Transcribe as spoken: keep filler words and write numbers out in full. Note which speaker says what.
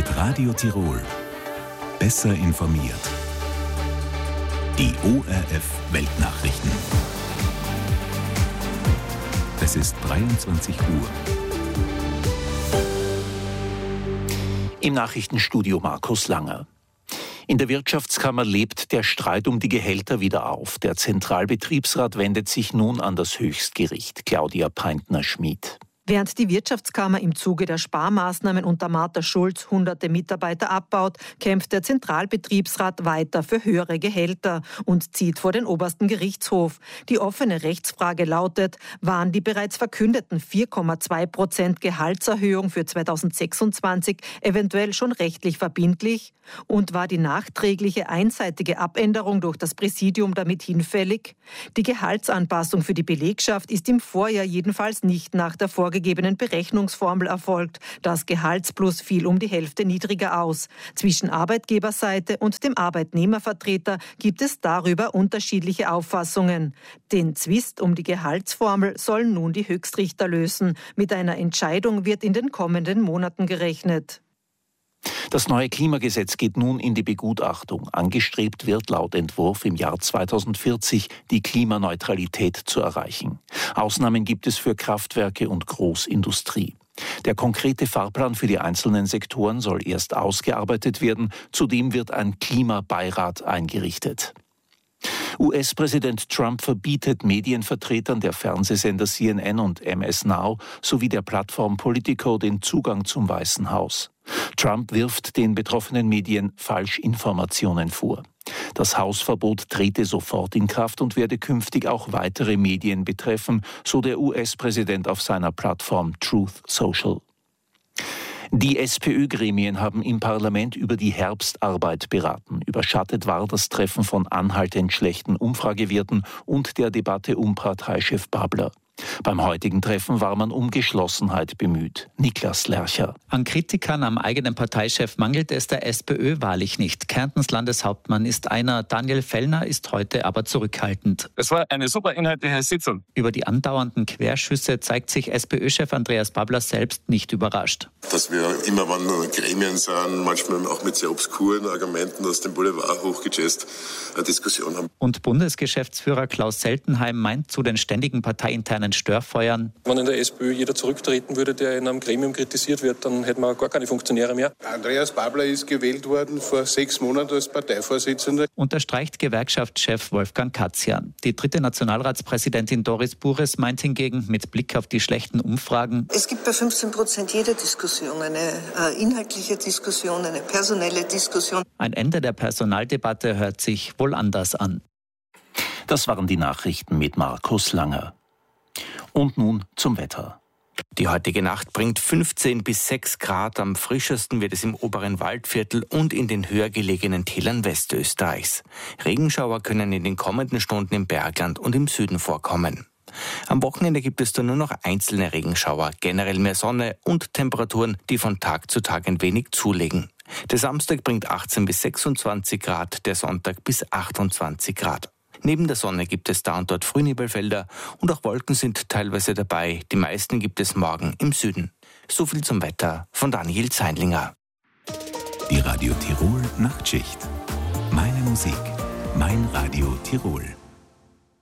Speaker 1: Mit Radio Tirol. Besser informiert. Die O R F Weltnachrichten. Es ist dreiundzwanzig Uhr.
Speaker 2: Im Nachrichtenstudio Markus Langer. In der Wirtschaftskammer lebt der Streit um die Gehälter wieder auf. Der Zentralbetriebsrat wendet sich nun an das Höchstgericht. Claudia Peintner-Schmid.
Speaker 3: Während die Wirtschaftskammer im Zuge der Sparmaßnahmen unter Martha Schulz hunderte Mitarbeiter abbaut, kämpft der Zentralbetriebsrat weiter für höhere Gehälter und zieht vor den obersten Gerichtshof. Die offene Rechtsfrage lautet, waren die bereits verkündeten vier Komma zwei Prozent Gehaltserhöhung für zweitausendsechsundzwanzig eventuell schon rechtlich verbindlich? Und war die nachträgliche einseitige Abänderung durch das Präsidium damit hinfällig? Die Gehaltsanpassung für die Belegschaft ist im Vorjahr jedenfalls nicht nach der vorgegebenen Berechnungsformel erfolgt. Das Gehaltsplus fiel um die Hälfte niedriger aus. Zwischen Arbeitgeberseite und dem Arbeitnehmervertreter gibt es darüber unterschiedliche Auffassungen. Den Zwist um die Gehaltsformel sollen nun die Höchstrichter lösen. Mit einer Entscheidung wird in den kommenden Monaten gerechnet.
Speaker 2: Das neue Klimagesetz geht nun in die Begutachtung. Angestrebt wird laut Entwurf im Jahr zweitausendvierzig die Klimaneutralität zu erreichen. Ausnahmen gibt es für Kraftwerke und Großindustrie. Der konkrete Fahrplan für die einzelnen Sektoren soll erst ausgearbeitet werden. Zudem wird ein Klimabeirat eingerichtet. U S-Präsident Trump verbietet Medienvertretern der Fernsehsender C N N und M S Now sowie der Plattform Politico den Zugang zum Weißen Haus. Trump wirft den betroffenen Medien Falschinformationen vor. Das Hausverbot trete sofort in Kraft und werde künftig auch weitere Medien betreffen, so der U S-Präsident auf seiner Plattform Truth Social. Die SPÖ-Gremien haben im Parlament über die Herbstarbeit beraten. Überschattet war das Treffen von anhaltend schlechten Umfragewerten und der Debatte um Parteichef Babler. Beim heutigen Treffen war man um Geschlossenheit bemüht. Niklas Lercher.
Speaker 4: An Kritikern am eigenen Parteichef mangelt es der SPÖ wahrlich nicht. Kärntens Landeshauptmann ist einer, Daniel Fellner ist heute aber zurückhaltend.
Speaker 5: Es war eine super inhaltliche Sitzung.
Speaker 4: Über die andauernden Querschüsse zeigt sich SPÖ-Chef Andreas Babler selbst nicht überrascht.
Speaker 6: Dass wir immer, wann Gremien sind, manchmal auch mit sehr obskuren Argumenten aus dem Boulevard hochgejazzt, eine Diskussion haben.
Speaker 4: Und Bundesgeschäftsführer Klaus Seltenheim meint zu den ständigen parteiinternen Störfeuern.
Speaker 7: Wenn in der SPÖ jeder zurücktreten würde, der in einem Gremium kritisiert wird, dann hätten wir gar keine Funktionäre mehr.
Speaker 8: Andreas Babler ist gewählt worden vor sechs Monaten als Parteivorsitzender.
Speaker 4: Unterstreicht Gewerkschaftschef Wolfgang Katzian. Die dritte Nationalratspräsidentin Doris Bures meint hingegen mit Blick auf die schlechten Umfragen:
Speaker 9: Es gibt bei fünfzehn Prozent jeder Diskussion eine äh, inhaltliche Diskussion, eine personelle Diskussion.
Speaker 4: Ein Ende der Personaldebatte hört sich wohl anders an.
Speaker 2: Das waren die Nachrichten mit Markus Langer. Und nun zum Wetter.
Speaker 10: Die heutige Nacht bringt fünfzehn bis sechs Grad. Am frischesten wird es im oberen Waldviertel und in den höher gelegenen Tälern Westösterreichs. Regenschauer können in den kommenden Stunden im Bergland und im Süden vorkommen. Am Wochenende gibt es dann nur noch einzelne Regenschauer, generell mehr Sonne und Temperaturen, die von Tag zu Tag ein wenig zulegen. Der Samstag bringt achtzehn bis sechsundzwanzig Grad, der Sonntag bis achtundzwanzig Grad. Neben der Sonne gibt es da und dort Frühnebelfelder und auch Wolken sind teilweise dabei. Die meisten gibt es morgen im Süden. So viel zum Wetter von Daniel Zeinlinger.
Speaker 1: Die Radio Tirol Nachtschicht. Meine Musik, mein Radio Tirol.